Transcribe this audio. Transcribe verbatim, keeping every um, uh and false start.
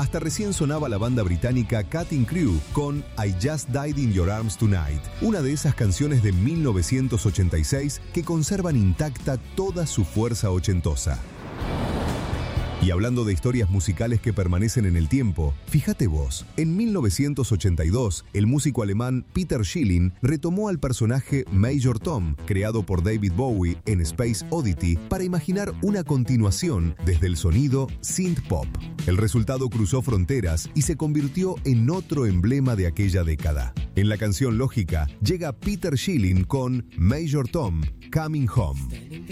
Hasta recién sonaba la banda británica Cutting Crew con I Just Died in Your Arms Tonight, una de esas canciones de mil novecientos ochenta y seis que conservan intacta toda su fuerza ochentosa. Y hablando de historias musicales que permanecen en el tiempo, fíjate vos, en mil novecientos ochenta y dos, el músico alemán Peter Schilling retomó al personaje Major Tom, creado por David Bowie en Space Oddity, para imaginar una continuación desde el sonido synth pop. El resultado cruzó fronteras y se convirtió en otro emblema de aquella década. En la canción Lógica, llega Peter Schilling con Major Tom, Coming Home.